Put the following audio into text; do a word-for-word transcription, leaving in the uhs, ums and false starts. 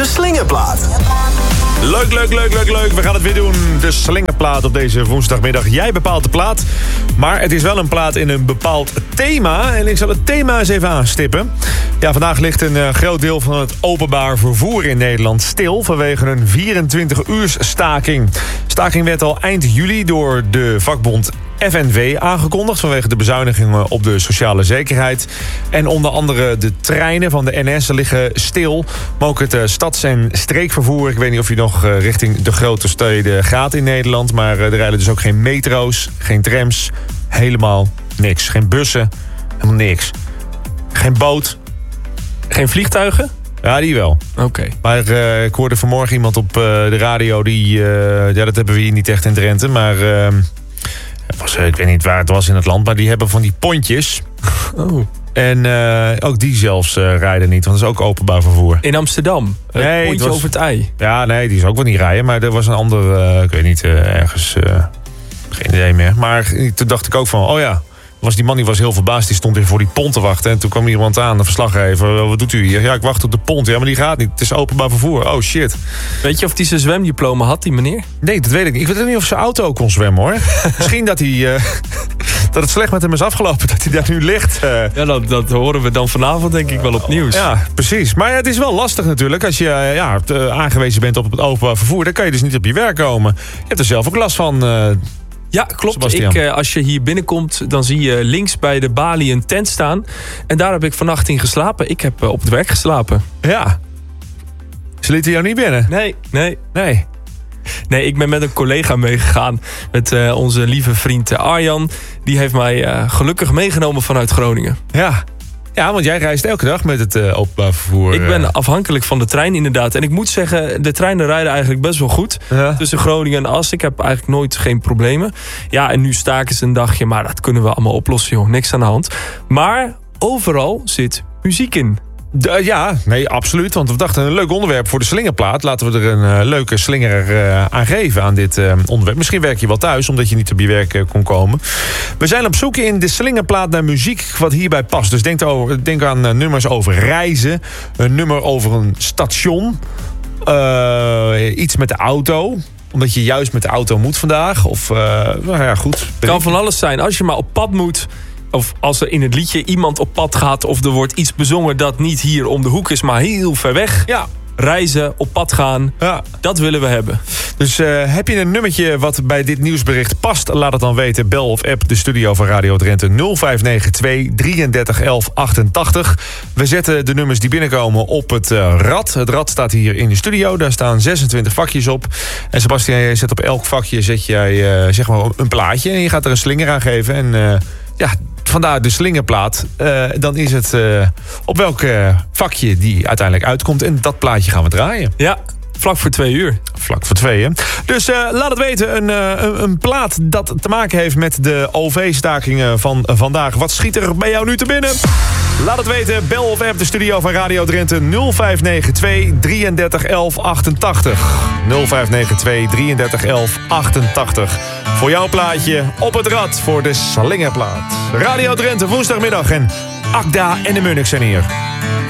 De Slingerplaat. Leuk, leuk, leuk, leuk, leuk. We gaan het weer doen. De Slingerplaat op deze woensdagmiddag. Jij bepaalt de plaat. Maar het is wel een plaat in een bepaald thema. En ik zal het thema eens even aanstippen. Ja, vandaag ligt een uh, groot deel van het openbaar vervoer in Nederland stil vanwege een vierentwintig uurs staking. Staking werd al eind juli door de vakbond F N V aangekondigd vanwege de bezuinigingen op de sociale zekerheid. En onder andere de treinen van de N S liggen stil. Maar ook het uh, stads- en streekvervoer. Ik weet niet of je nog uh, richting de grote steden gaat in Nederland. Maar uh, er rijden dus ook geen metro's, geen trams. Helemaal niks. Geen bussen, helemaal niks. Geen boot. Geen vliegtuigen? Ja, die wel. Oké. Okay. Maar uh, ik hoorde vanmorgen iemand op uh, de radio die... Uh, ja, dat hebben we hier niet echt in Drenthe, maar... Uh, was, ik weet niet waar het was in het land, maar die hebben van die pontjes. Oh. En uh, ook die zelfs uh, rijden niet, want dat is ook openbaar vervoer. In Amsterdam? Het nee, pontje het was, over het ei? Ja, nee, die is ook wel niet rijden. Maar er was een ander, uh, ik weet niet, uh, ergens... Uh, geen idee meer. Maar toen dacht ik ook van, oh ja... Was die man die was heel verbaasd, die stond weer voor die pont te wachten. En toen kwam iemand aan, de verslaggever. Wat doet u hier? Ja, ik wacht op de pont. Ja, maar die gaat niet. Het is openbaar vervoer. Oh, shit. Weet je of hij zijn zwemdiploma had, die meneer? Nee, dat weet ik niet. Ik weet ook niet of zijn auto kon zwemmen, hoor. Misschien dat hij... Uh, dat het slecht met hem is afgelopen, dat hij daar nu ligt. Uh. Ja, dat, dat horen we dan vanavond denk ik wel op nieuws. Ja, precies. Maar ja, het is wel lastig natuurlijk. Als je uh, ja, uh, aangewezen bent op het openbaar vervoer... dan kan je dus niet op je werk komen. Je hebt er zelf ook last van... Uh, Ja, klopt. Ik, uh, als je hier binnenkomt, dan zie je links bij de balie een tent staan. En daar heb ik vannacht in geslapen. Ik heb uh, op het werk geslapen. Ja. Ze lieten jou niet binnen? Nee, nee. Nee. Nee, ik ben met een collega meegegaan. Met uh, onze lieve vriend Arjan. Die heeft mij uh, gelukkig meegenomen vanuit Groningen. Ja. Ja, want jij reist elke dag met het uh, openbaar vervoer. Ik ben afhankelijk van de trein inderdaad. En ik moet zeggen, de treinen rijden eigenlijk best wel goed. Ja. Tussen Groningen en Assen. Ik heb eigenlijk nooit geen problemen. Ja, en nu staken ze een dagje. Maar dat kunnen we allemaal oplossen, joh. Niks aan de hand. Maar overal zit muziek in. De, ja, nee, absoluut. Want we dachten een leuk onderwerp voor de slingerplaat. Laten we er een uh, leuke slinger uh, aan geven aan dit uh, onderwerp. Misschien werk je wel thuis, omdat je niet op je werk uh, kon komen. We zijn op zoek in de slingerplaat naar muziek wat hierbij past. Dus denk, over, denk aan uh, nummers over reizen. Een nummer over een station. Uh, iets met de auto. Omdat je juist met de auto moet vandaag. Of, uh, nou ja, goed. Kan van alles zijn. Als je maar op pad moet... Of als er in het liedje iemand op pad gaat... of er wordt iets bezongen dat niet hier om de hoek is... maar heel ver weg. Ja. Reizen, op pad gaan. Ja. Dat willen we hebben. Dus uh, heb je een nummertje wat bij dit nieuwsbericht past... laat het dan weten. Bel of app de studio van Radio Drenthe nul vijf negen twee drieëndertig elf achtentachtig. We zetten de nummers die binnenkomen op het uh, rad. Het rad staat hier in de studio. Daar staan zesentwintig vakjes op. En Sebastian, jij zet op elk vakje zet jij, uh, zeg maar een plaatje. En je gaat er een slinger aan geven. En uh, ja... Vandaar de slingerplaat. Uh, dan is het uh, op welk uh, vakje die uiteindelijk uitkomt. En dat plaatje gaan we draaien. Ja, vlak voor twee uur. Vlak voor twee, hè. Dus uh, laat het weten. Een, uh, een, een plaat dat te maken heeft met de O V-stakingen van uh, vandaag. Wat schiet er bij jou nu te binnen? Laat het weten. Bel of app de studio van Radio Drenthe nul vijf negen twee drieëndertig elf achtentachtig. nul vijf negen twee drieëndertig elf achtentachtig. Voor jouw plaatje op het rad voor de slingerplaat. Radio Drenthe woensdagmiddag en Akda en de Munnik zijn hier.